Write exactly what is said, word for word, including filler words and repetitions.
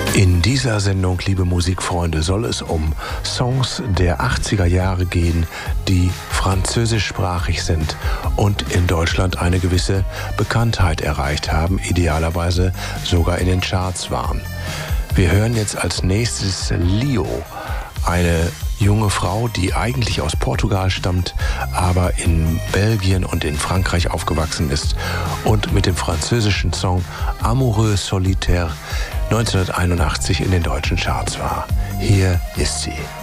In dieser Sendung, liebe Musikfreunde, soll es um Songs der achtziger Jahre gehen, die französischsprachig sind und in Deutschland eine gewisse Bekanntheit erreicht haben, idealerweise sogar in den Charts waren. Wir hören jetzt als nächstes Lio, eine junge Frau, die eigentlich aus Portugal stammt, aber in Belgien und in Frankreich aufgewachsen ist und mit dem französischen Song Amoureux Solitaire neunzehnhunderteinundachtzig in den deutschen Charts war. Hier ist sie.